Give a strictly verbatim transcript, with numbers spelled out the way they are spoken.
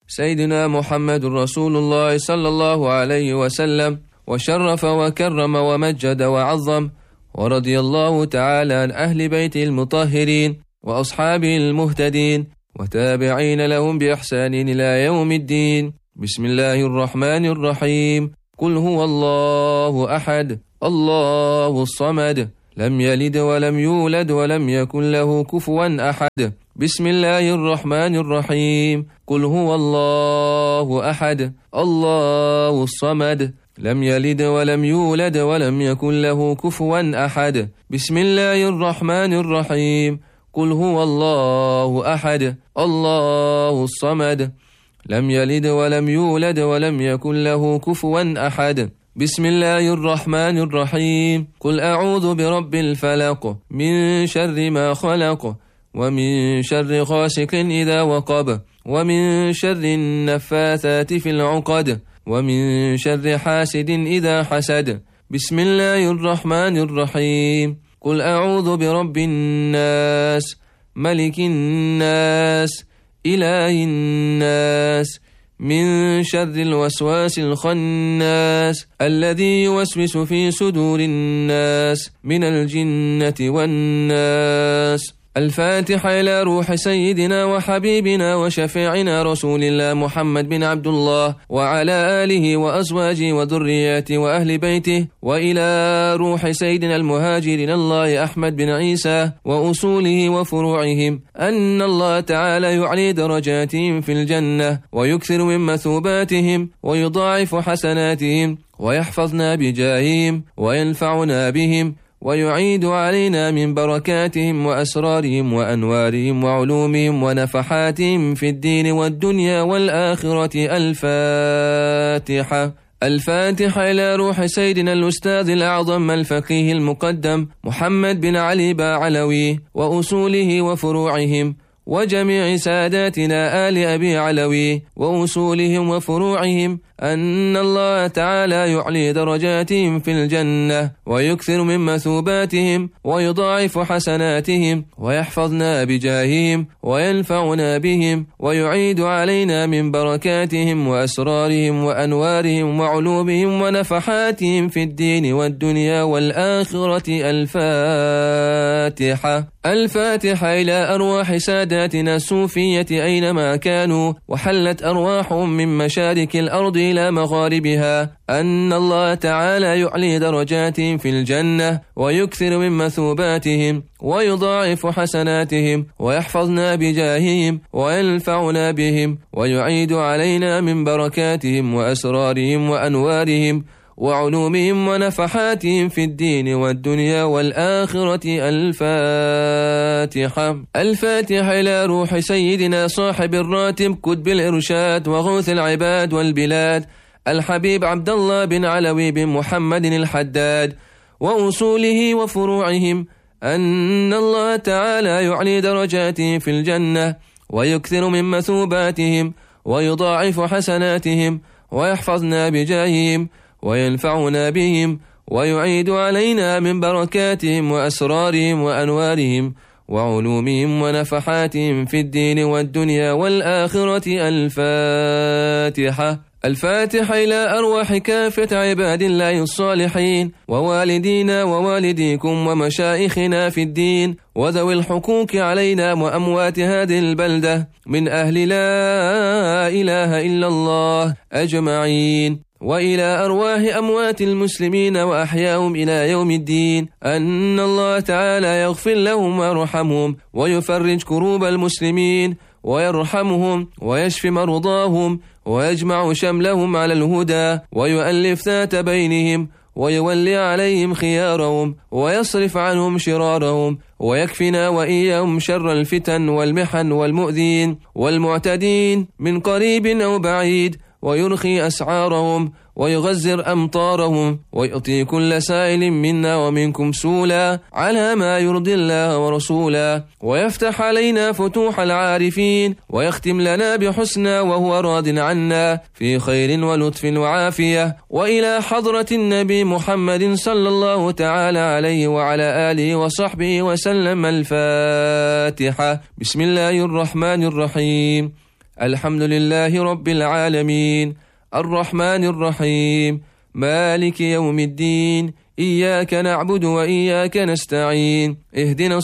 سيدنا محمد رسول الله صلى الله عليه وسلم، وشرف وكرم ومجد وعظم، ورضي الله تعالى عن أهل بيته المطهرين وأصحابه المهتدين وتابعين لهم بإحسان إلى يوم الدين. بسم الله الرحمن الرحيم. قل هو الله أحد الله الصمد لم يلد ولم يولد ولم يكن له كفوا أحد. بسم الله الرحمن الرحيم. قل هو الله أحد الله الصمد لم يلد ولم يولد ولم يكن له كفوا أحد. بسم الله الرحمن الرحيم. قل هو الله أحد الله الصمد لم يلد ولم يولد ولم يكن له كفوا أحد. بسم الله الرحمن الرحيم. قل أعوذ برب الفلق من شر ما خلق ومن شر غاسق إذا وقب ومن شر النفاثات في العقد ومن شر حاسد إذا حسد. بسم الله الرحمن الرحيم. قل أعوذ برب الناس ملك الناس إله الناس من شر الوسواس الخناس الذي يوسوس في صدور الناس من الجنة والناس. الفاتحة إلى روح سيدنا وحبيبنا وشفيعنا رسول الله محمد بن عبد الله وعلى آله وأزواجه وذرياته وأهل بيته، وإلى روح سيدنا المهاجرين الله أحمد بن عيسى وأصوله وفروعهم، أن الله تعالى يعلي درجاتهم في الجنة ويكثر من مثوباتهم ويضاعف حسناتهم ويحفظنا بجاههم وينفعنا بهم ويعيد علينا من بركاتهم وأسرارهم وأنوارهم وعلومهم ونفحاتهم في الدين والدنيا والآخرة. الفاتحة. الفاتحة إلى روح سيدنا الأستاذ الأعظم الفقيه المقدم محمد بن علي باعلوي وأصوله وفروعهم، وجميع ساداتنا آل أبي علوي وأصولهم وفروعهم، أن الله تعالى يعلي درجاتهم في الجنة ويكثر من مثوباتهم ويضاعف حسناتهم ويحفظنا بجاههم وينفعنا بهم ويعيد علينا من بركاتهم وأسرارهم وأنوارهم وعلومهم ونفحاتهم في الدين والدنيا والآخرة. الفاتحة. الفاتحة إلى أرواح ساداتنا الصوفية أينما كانوا، وحلت أرواحهم من مشارق الأرض إلى مغاربها، أن الله تعالى يعلي درجاتهم في الجنة ويكثر من مثوباتهم ويضاعف حسناتهم ويحفظنا بجاههم وينفعنا بهم ويعيد علينا من بركاتهم وأسرارهم وأنوارهم وعلومهم ونفحاتهم في الدين والدنيا والآخرة. الفاتحة. الفاتحة إلى روح سيدنا صاحب الراتب كتب الإرشاد وغوث العباد والبلاد الحبيب عبد الله بن علوي بن محمد الحداد وأصوله وفروعهم، أن الله تعالى يعلي درجاتهم في الجنة ويكثر من مثوباتهم ويضاعف حسناتهم ويحفظنا بجاههم وينفعنا بهم ويعيد علينا من بركاتهم وأسرارهم وأنوارهم وعلومهم ونفحاتهم في الدين والدنيا والآخرة. الفاتحة. الفاتحة إلى أرواح كافة عباد الله الصالحين ووالدينا ووالديكم ومشايخنا في الدين وذوي الحقوق علينا وأموات هذه البلدة من أهل لا إله إلا الله أجمعين، وإلى أرواح أموات المسلمين وأحياهم إلى يوم الدين، أن الله تعالى يغفر لهم ويرحمهم ويفرج كروب المسلمين ويرحمهم ويشفي مرضاهم ويجمع شملهم على الهدى ويؤلف ذات بينهم ويولي عليهم خيارهم ويصرف عنهم شرارهم ويكفنا وإياهم شر الفتن والمحن والمؤذين والمعتدين من قريب أو بعيد، ويرخي أسعارهم ويغزر أمطارهم ويعطي كل سائل منا ومنكم سولا على ما يرضي الله ورسوله، ويفتح علينا فتوح العارفين ويختم لنا بحسنى وهو راض عنا في خير ولطف وعافية. وإلى حضرة النبي محمد صلى الله تعالى عليه وعلى آله وصحبه وسلم. الفاتحة. بسم الله الرحمن الرحيم. الحمد لله رب العالمين الرحمن الرحيم مالك يوم الدين إياك نعبد وإياك نستعين اهدنا